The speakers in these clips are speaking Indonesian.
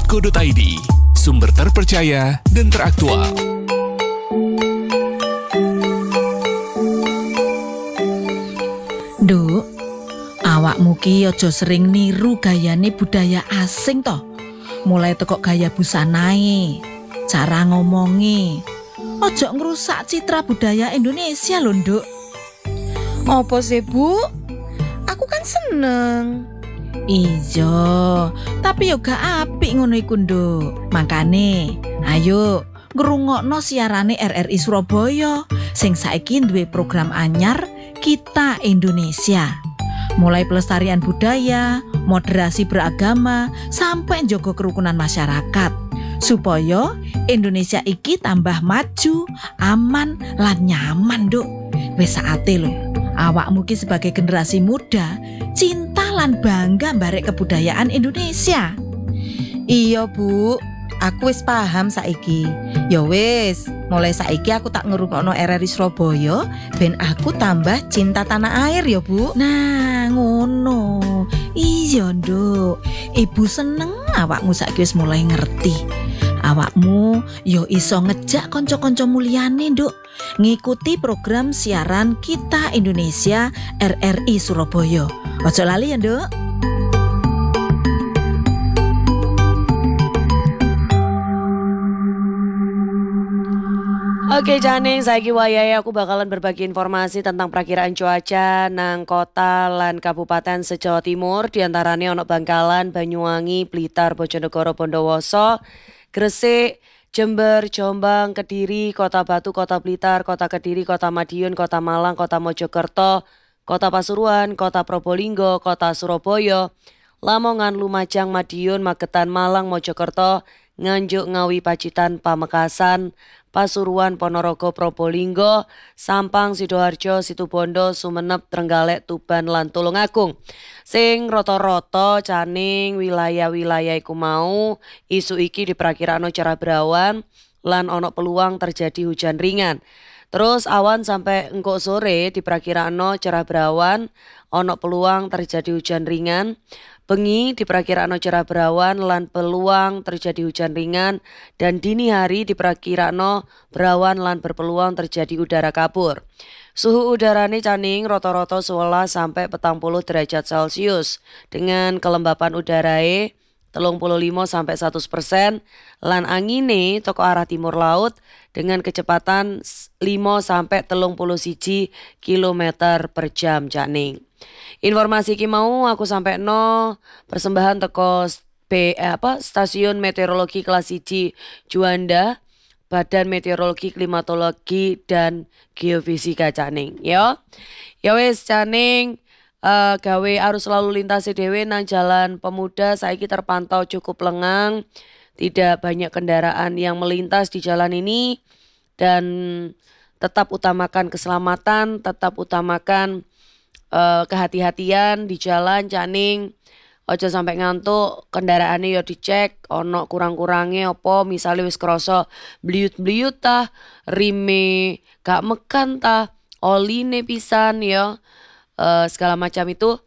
Tirta.co.id, sumber terpercaya dan teraktual. Nduk, awakmu ki aja sering niru gayane budaya asing toh. Mulai teko gaya busanae, cara ngomongi. Ojo ngrusak citra budaya Indonesia lho, Nduk. Apa sih, Bu? Aku kan seneng. Iya, tapi yo gak apik ngono iku, Nduk. Makane, ayo ngrungokno siarane RRI Surabaya sing saiki duwe program anyar Kita Indonesia. Mulai pelestarian budaya, moderasi beragama, sampai njogo kerukunan masyarakat. Supaya Indonesia iki tambah maju, aman, lan nyaman, Nduk. Wis saate lho, awakmu ki sebagai generasi muda cinta lan bangga barek kebudayaan Indonesia. Iya, Bu. Aku wis paham saiki. Ya wis, mulai saiki aku tak ngrungokno RRI Surabaya ben aku tambah cinta tanah air ya, Bu. Nah, ngono. Iya, Nduk. Ibu seneng awakmu saiki wis mulai ngerti. Awakmu yo iso ngejak kanca-kanca mulyane, Nduk, ngikuti program siaran Kita Indonesia RRI Surabaya. Ojo lali ya, Nduk. Oke Janing, saiki wayahe aku bakalan berbagi informasi tentang perakiraan cuaca nang kota lan kabupaten se-Jawa Timur, diantaranya ono Bangkalan, Banyuwangi, Blitar, Bojonegoro, Bondowoso, Gresik, Jember, Jombang, Kediri, Kota Batu, Kota Blitar, Kota Kediri, Kota Madiun, Kota Malang, Kota Mojokerto, Kota Pasuruan, Kota Probolinggo, Kota Surabaya, Lamongan, Lumajang, Madiun, Magetan, Malang, Mojokerto, Nganjuk, Ngawi, Pacitan, Pamekasan, Pasuruan, Ponorogo, Probolinggo, Sampang, Sidoarjo, Situbondo, Sumenep, Trenggalek, Tuban, lan Tulungagung. Sing rata-rata Caning wilayah-wilayah iku mau isu iki diperkirakan cerah berawan lan ono peluang terjadi hujan ringan. Terus awan sampai engko sore diperkirakan cerah berawan, ono peluang terjadi hujan ringan. Bengi diperkirakan cerah berawan lan peluang terjadi hujan ringan, dan dini hari diperkirakan berawan lan berpeluang terjadi udara kabur. Suhu udarane Caning rata-rata 11 sampai 40 derajat Celcius dengan kelembapan udarae 35 sampai 100% lan angine toko arah timur laut dengan kecepatan 5 sampai 31 km per jam Caning. Informasi ki mau aku sampai persembahan teko Stasiun Meteorologi Kelas 1 Juanda, Badan Meteorologi, Klimatologi dan Geofisika Caning. Ya wis Caning, gawe arus lalu lintas dhewe nang Jalan Pemuda saiki terpantau cukup lengang. Tidak banyak kendaraan yang melintas di jalan ini, dan tetap utamakan keselamatan, tetap utamakan kehati-hatian di jalan Caning. Ojo sampai ngantuk, kendaraane yo dicek ono kurang-kurange apa, misale wis krasa bliut-bliut tah, rime gak mekan tah, oline pisan ya. Segala macam itu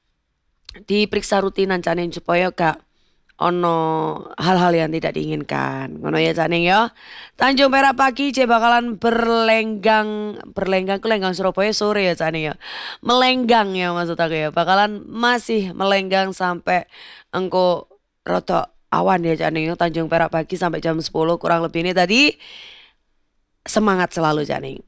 diperiksa rutinan Caning supaya gak ono hal-hal yang tidak diinginkan. Ngono ya Caning ya. Tanjung Perak pagi je bakalan berlenggang ke lenggang Surabaya sore ya Caning ya. Melenggang ya maksud aku ya. Bakalan masih melenggang sampai engko rada awan ya Caning ya. Tanjung Perak pagi sampai jam 10 kurang lebih ini tadi. Semangat selalu Caning.